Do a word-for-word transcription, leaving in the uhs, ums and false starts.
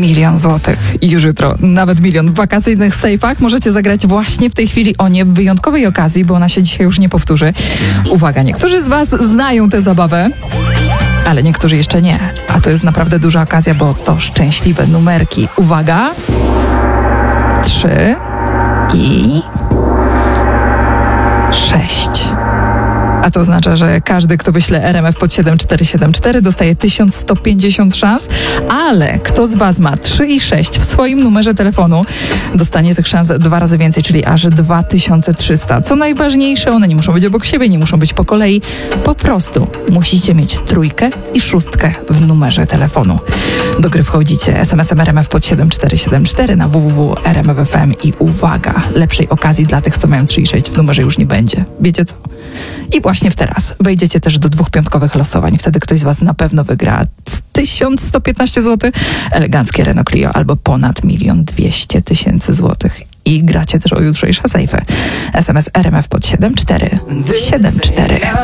Milion złotych już jutro, nawet milion w wakacyjnych sejfach możecie zagrać właśnie w tej chwili o nie w wyjątkowej okazji, bo ona się dzisiaj już nie powtórzy. Uwaga, niektórzy z was znają tę zabawę, ale niektórzy jeszcze nie. A to jest naprawdę duża okazja, bo to szczęśliwe numerki. Uwaga! Trzy i sześć. A to oznacza, że każdy, kto wyśle R M F pod siedem cztery siedem cztery, dostaje tysiąc sto pięćdziesiąt szans, ale kto z was ma trzy i sześć w swoim numerze telefonu, dostanie tych szans dwa razy więcej, czyli aż dwa tysiące trzysta. Co najważniejsze, one nie muszą być obok siebie, nie muszą być po kolei. Po prostu musicie mieć trójkę i szóstkę w numerze telefonu. Do gry wchodzicie es em esem R M F pod siedem cztery siedem cztery na w w w kropka r m f f m i uwaga, lepszej okazji dla tych, co mają trzy i sześć w numerze już nie będzie. Wiecie co? I właśnie w teraz wejdziecie też do dwóch piątkowych losowań. Wtedy ktoś z was na pewno wygra tysiąc sto piętnaście złotych, eleganckie Renault Clio albo ponad milion dwieście tysięcy złotych. I gracie też o jutrzejsze sejfy. es em es R M F pod siedem cztery siedem cztery.